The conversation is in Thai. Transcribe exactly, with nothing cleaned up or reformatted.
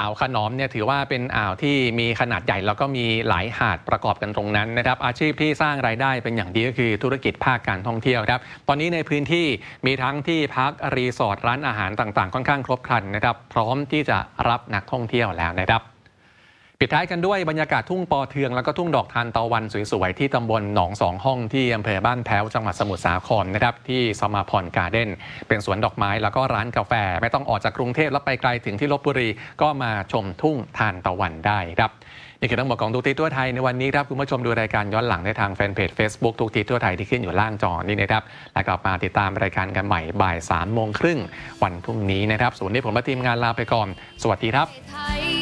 าวขนอมเนี่ยถือว่าเป็นอ่าวที่มีขนาดใหญ่แล้วก็มีหลายหาดประกอบกันตรงนั้นนะครับอาชีพที่สร้างรายได้เป็นอย่างดีก็คือธุรกิจภาคการท่องเที่ยวครับตอนนี้ในพื้นที่มีทั้งที่พักรีสอร์ทร้านอาหารต่างๆค่อนข้างครบครันนะครับพร้อมที่จะรับนักท่องเที่ยวแล้วนะครับปิดท้ายกันด้วยบรรยากาศทุ่งปอเทืองแล้วก็ทุ่งดอกทานตะวันสวยๆที่ตำบลหนองสองห้องที่อำเภอบ้านแพ้วจังหวัดสมุทรสาครนะครับที่สมาพรการ์เด้นเป็นสวนดอกไม้แล้วก็ร้านกาแฟไม่ต้องออกจากกรุงเทพแล้วไปไกลถึงที่ลพบุรีก็มาชมทุ่งทานตะวันได้ครับนี่คือทั้งหมดของทุกทีทั่วไทยในวันนี้ครับคุณผู้ชมดูรายการย้อนหลังได้ทางแฟนเพจ Facebook ทุกทีทั่วไทยที่ขึ้นอยู่ล่างจอนี่นะครับและกลับมาติดตามรายการกันใหม่บ่ายสามโมงครึ่งวันพรุ่งนี้นะครับส่วนนี้ผมและทีมงานลาไปก่อนสวัสดีครับ